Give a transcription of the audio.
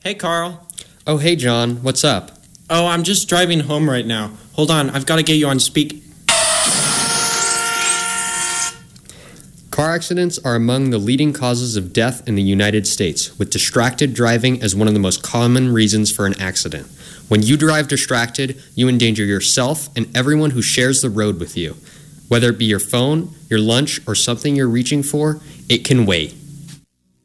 Hey, Carl. Oh, hey, John. What's up? Oh, I'm just driving home right now. Hold on, I've got to get you on speak. Car accidents are among the leading causes of death in the United States, with distracted driving as one of the most common reasons for an accident. When you drive distracted, you endanger yourself and everyone who shares the road with you. Whether it be your phone, your lunch, or something you're reaching for, it can wait.